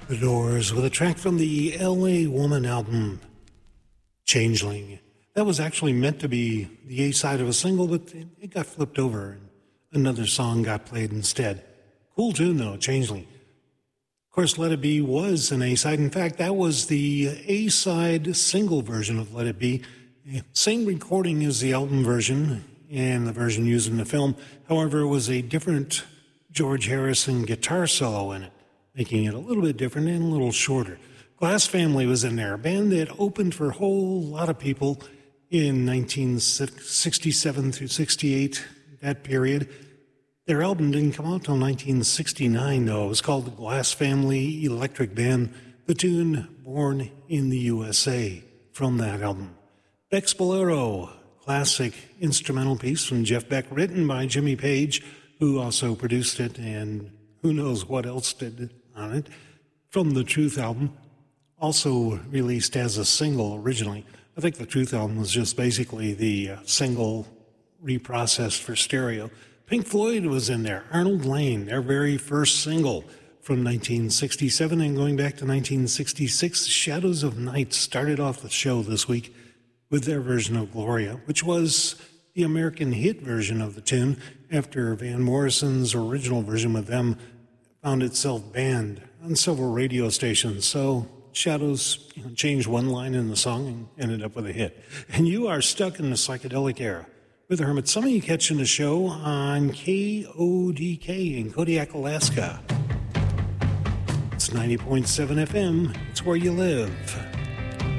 The Doors with a track from the L.A. Woman album, Changeling. That was actually meant to be the A-side of a single, but it got flipped over and another song got played instead. Cool tune, though, Changeling. Of course, Let It Be was an A-side. In fact, that was the A-side single version of Let It Be. Same recording as the album version and the version used in the film. However, it was a different George Harrison guitar solo in it, making it a little bit different and a little shorter. Glass Family was in there, a band that opened for a whole lot of people in 1967 through 68, that period. Their album didn't come out until 1969, though. It was called the Glass Family Electric Band, the tune Born in the USA from that album. Beck's Bolero, classic instrumental piece from Jeff Beck, written by Jimmy Page, who also produced it, and who knows what else did on it, from the Truth album, also released as a single originally. I think the Truth album was just basically the single reprocessed for stereo. Pink Floyd was in there. Arnold Layne, their very first single from 1967, and going back to 1966, Shadows of Night started off the show this week with their version of Gloria, which was the American hit version of the tune after Van Morrison's original version with them found itself banned on several radio stations. So Shadows changed one line in the song and ended up with a hit. And you are stuck in the psychedelic era with the Hermit. Some of you catching the show on KODK in Kodiak, Alaska. It's 90.7 FM. It's where you live.